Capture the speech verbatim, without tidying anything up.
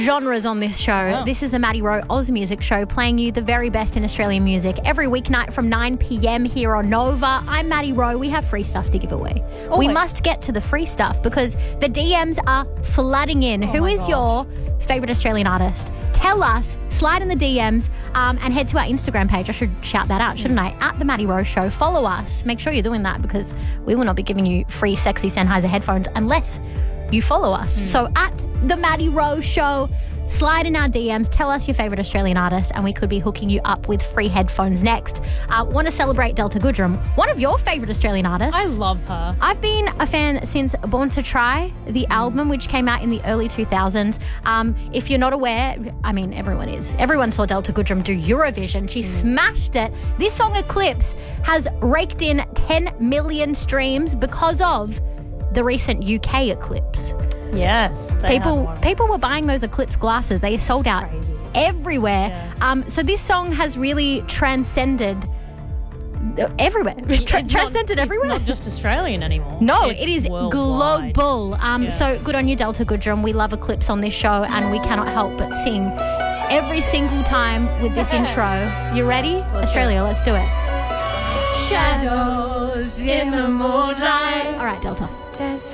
genres on this show. Wow. This is the Maddie Rowe Oz Music Show, playing you the very best in Australian music every weeknight from nine p.m. here on Nova. I'm Maddie Rowe. We have free stuff to give away. Oh, we wait. must get to the free stuff because the D Ms are flooding in. Oh Who my is gosh. your favourite Australian artist? Tell us, slide in the D Ms um, and head to our Instagram page. I should shout that out, shouldn't I? At The Maddie Rowe Show. Follow us. Make sure you're doing that because we will not be giving you free sexy Sennheiser headphones unless you follow us. Mm. So at The Maddie Rowe Show, slide in our D Ms, tell us your favourite Australian artist, and we could be hooking you up with free headphones next. Uh, want to celebrate Delta Goodrem, one of your favourite Australian artists. I love her. I've been a fan since Born to Try, the album, which came out in the early two thousands. Um, if you're not aware, I mean, everyone is. Everyone saw Delta Goodrem do Eurovision. She smashed it. This song, Eclipse, has raked in ten million streams because of the recent U K eclipse. Yes. they had People one. people were buying those eclipse glasses. They sold out crazy. everywhere. Yeah. Um, so this song has really transcended uh, everywhere. Tra- It's transcended not, everywhere. It's not just Australian anymore. No, It's it is worldwide. global. Um, Yeah. So good on you, Delta Goodrem. We love Eclipse on this show, and we cannot help but sing every single time with this intro. You ready? let's do Australia, let's do it. Shadows in the moonlight. All right, Delta. Dance